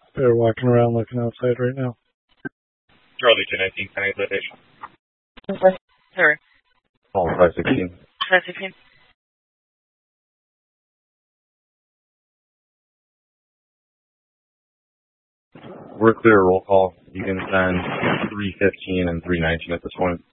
They're walking around looking outside right now. Charlie 219, County Citation. Sorry. Call 516. 516. We're clear, roll call. You can send 315 and 319 at this point.